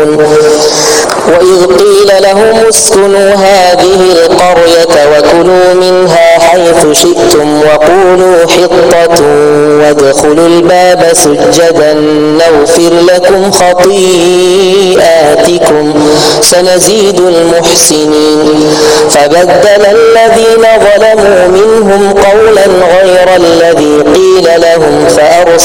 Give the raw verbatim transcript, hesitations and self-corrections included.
وإذ قيل لهم اسكنوا هذه القرية وكلوا منها حيث شئتم وقولوا حطة وادخلوا الباب سجدا نغفر لكم خطيئاتكم سنزيد المحسنين. فبدل الذين ظلموا منهم قولا غير الذي قيل لهم فأرسلنا